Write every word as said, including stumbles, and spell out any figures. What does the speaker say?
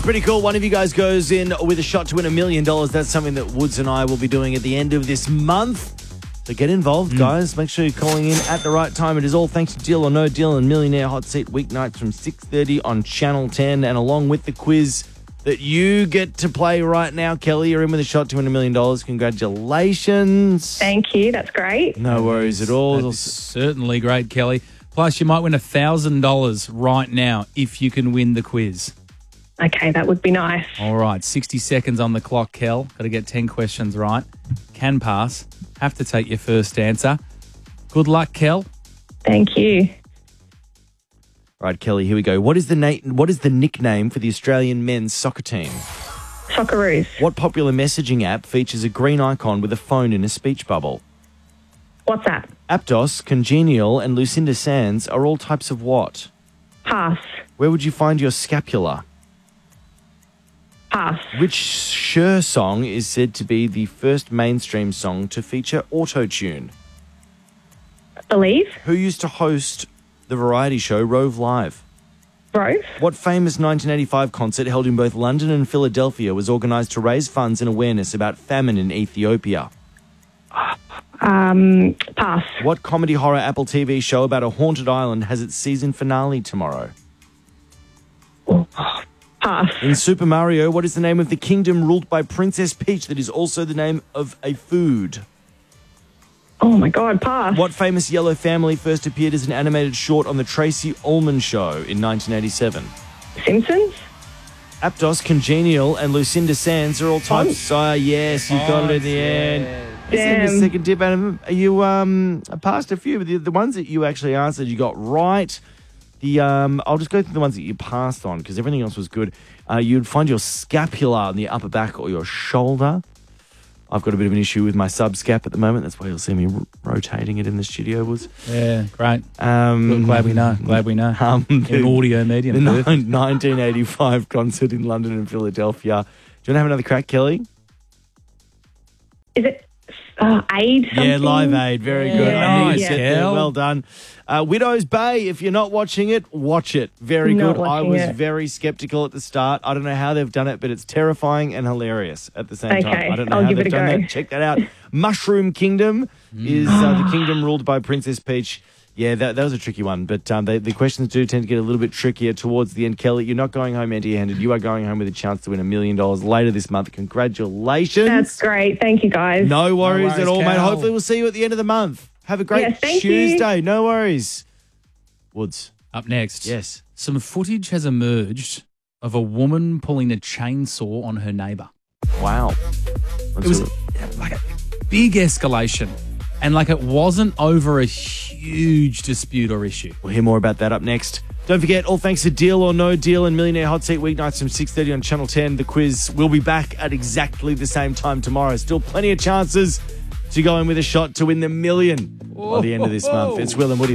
pretty cool. One of you guys goes in with a shot to win a million dollars. That's something that Woods and I will be doing at the end of this month. So get involved, mm. guys. Make sure you're calling in at the right time. It is all thanks to Deal or No Deal and Millionaire Hot Seat weeknights from six thirty on Channel ten. And along with the quiz that you get to play right now, Kelly, you're in with a shot to win a million dollars. Congratulations. Thank you. That's great. No worries at all. That is certainly great, Kelly. Plus, you might win one thousand dollars right now if you can win the quiz. Okay, that would be nice. All right, sixty seconds on the clock, Kel. Got to get ten questions right. Can pass. Have to take your first answer. Good luck, Kel. Thank you. All right, Kelly, here we go. What is the na- What is the nickname for the Australian men's soccer team? Socceroos. What popular messaging app features a green icon with a phone in a speech bubble? WhatsApp. Aptos, Congenial, and Lucinda Sands are all types of what? Pass. Where would you find your scapula? Pass. Which Cher song is said to be the first mainstream song to feature auto-tune? Believe. Who used to host the variety show Rove Live? Rove. What famous nineteen eighty-five concert held in both London and Philadelphia was organised to raise funds and awareness about famine in Ethiopia? Um, pass. What comedy horror Apple T V show about a haunted island has its season finale tomorrow? Pass. In Super Mario, what is the name of the kingdom ruled by Princess Peach that is also the name of a food? Oh, my God, pass. What famous yellow family first appeared as an animated short on the Tracy Ullman Show in nineteen eighty-seven? Simpsons. Aptos, Congenial, and Lucinda Sands are all types. Ah, oh, yes, you got it in the end. Damn. This is the second tip, Adam. You um passed a few, but the, the ones that you actually answered, you got right. The um, I'll just go through the ones that you passed on because everything else was good. Uh, you'd find your scapula on the upper back or your shoulder. I've got a bit of an issue with my subscap at the moment. That's why you'll see me r- rotating it in the studio. Was yeah, great. Um, Good, glad we know. Glad we know. Um, in audio medium. The ni- nineteen eighty-five concert in London and Philadelphia. Do you want to have another crack, Kelly? Is it uh, Aid? Something? Yeah, Live Aid. Very yeah, good. I nice, knew you said that. Well done. Uh, Widow's Bay, if you're not watching it, watch it. Very Not good. I watching was it. very sceptical at the start. I don't know how they've done it, but it's terrifying and hilarious at the same Okay, time. I don't know I'll how give they've it a done go. that. Check that out. Mushroom Kingdom is uh, the kingdom ruled by Princess Peach. Yeah, that, that was a tricky one, but um, they, the questions do tend to get a little bit trickier towards the end. Kelly, you're not going home empty-handed. You are going home with a chance to win a million dollars later this month. Congratulations. That's great. Thank you, guys. No worries, No worries, at all, mate. Cal. Hopefully we'll see you at the end of the month. Have a great Yes, thank you. Tuesday. No worries. Woods. Up next. Yes. Some footage has emerged of a woman pulling a chainsaw on her neighbour. Wow. It was like a big escalation. And like it wasn't over a huge dispute or issue. We'll hear more about that up next. Don't forget, all thanks to Deal or No Deal and Millionaire Hot Seat weeknights from six thirty on Channel ten. The quiz will be back at exactly the same time tomorrow. Still plenty of chances to go in with a shot to win the million by the end of this month. It's Will and Woody.